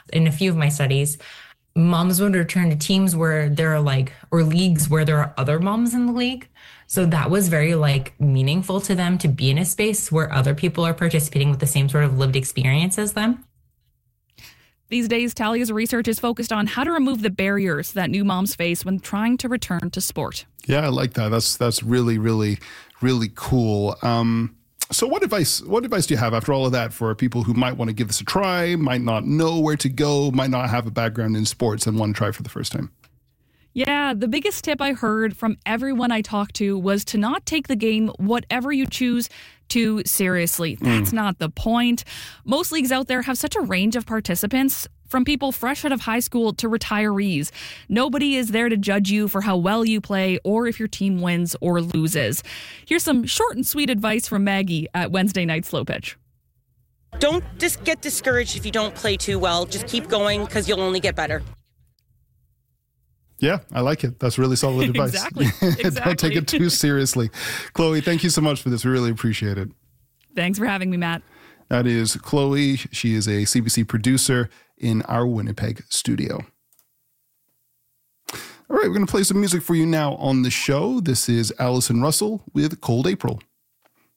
in a few of my studies, moms would return to teams where there are like, or leagues where there are other moms in the league. So that was very like meaningful to them to be in a space where other people are participating with the same sort of lived experience as them. These days, Talia's research is focused on how to remove the barriers that new moms face when trying to return to sport. Yeah, I like that. That's really, really, really cool. So what advice do you have after all of that for people who might want to give this a try, might not know where to go, might not have a background in sports and want to try for the first time? Yeah, the biggest tip I heard from everyone I talked to was to not take the game, whatever you choose, too seriously. That's not the point. Most leagues out there have such a range of participants, from people fresh out of high school to retirees. Nobody is there to judge you for how well you play or if your team wins or loses. Here's some short and sweet advice from Maggie at Wednesday Night Slow Pitch. Don't just get discouraged if you don't play too well. Just keep going because you'll only get better. Yeah, I like it. That's really solid advice. Exactly. Don't take it too seriously. Chloe, thank you so much for this. We really appreciate it. Thanks for having me, Matt. That is Chloe. She is a CBC producer in our Winnipeg studio. All right, we're going to play some music for you now on the show. This is Allison Russell with Cold April.